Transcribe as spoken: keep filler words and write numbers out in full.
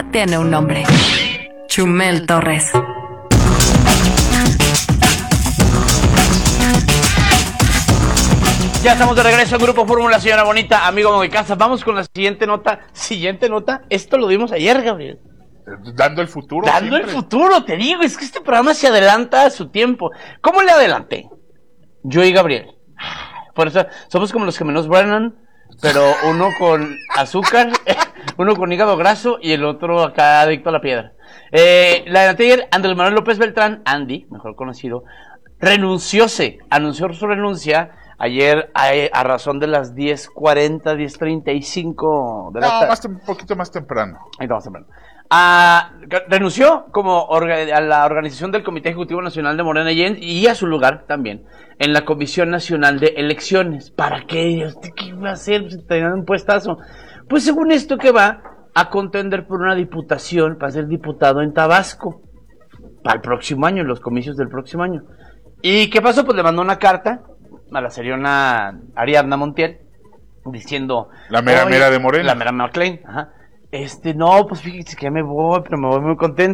tiene un nombre. Chumel Torres. Ya estamos de regreso en Grupo Fórmula, señora bonita, amigo de casa. Vamos con la siguiente nota. Siguiente nota. Esto lo dimos ayer, Gabriel. Dando el futuro. Dando siempre. el futuro, te digo. Es que este programa se adelanta a su tiempo. ¿Cómo le adelanté? Yo y Gabriel. Por eso somos como los gemelos Brennan, pero uno con azúcar, uno con hígado graso y el otro acá adicto a la piedra. Eh, la adelanté ayer. Andrés Manuel López Beltrán, Andy, mejor conocido, renuncióse, anunció su renuncia ayer a, a razón de las diez cuarenta, diez treinta y cinco de la No, tarde. más, un poquito más temprano. Ahí está, más temprano. Ah, renunció como orga, a la organización del Comité Ejecutivo Nacional de Morena y, en, y a su lugar también en la Comisión Nacional de Elecciones. ¿Para qué? ¿Qué iba a hacer? Se tenían un puestazo. Pues según esto que va a contender por una diputación para ser diputado en Tabasco para el próximo año, en los comicios del próximo año. ¿Y qué pasó? Pues le mandó una carta a la seriona Ariadna Montiel diciendo... La mera mera de Morena. La mera McLean, ajá. Este, no, pues fíjese que ya me voy, pero me voy muy contento.